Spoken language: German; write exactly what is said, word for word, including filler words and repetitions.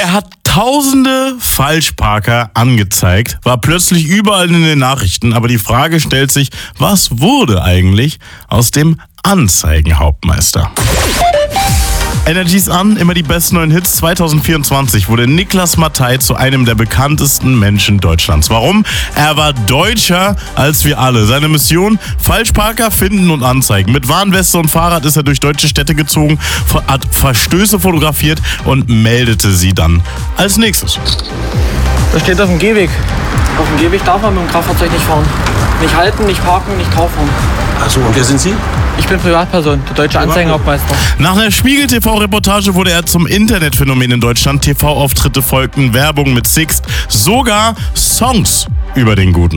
Er hat tausende Falschparker angezeigt, war plötzlich überall in den Nachrichten, aber die Frage stellt sich, was wurde eigentlich aus dem Anzeigenhauptmeister? Energies an, immer die besten neuen Hits. zwanzig vierundzwanzig wurde Niklas Mattei zu einem der bekanntesten Menschen Deutschlands. Warum? Er war deutscher als wir alle. Seine Mission? Falschparker finden und anzeigen. Mit Warnweste und Fahrrad ist er durch deutsche Städte gezogen, hat Verstöße fotografiert und meldete sie dann als nächstes. Da steht auf dem Gehweg. Auf dem Gehweg darf man mit dem Kraftfahrzeug nicht fahren. Nicht halten, nicht parken, nicht drauf fahren. Achso, und wer sind Sie? Ich bin Privatperson, der deutsche Anzeigenhauptmeister. Nach einer Spiegel-T V-Reportage wurde er zum Internetphänomen in Deutschland. T V-Auftritte folgten, Werbung mit Sixt, sogar Songs über den Guten.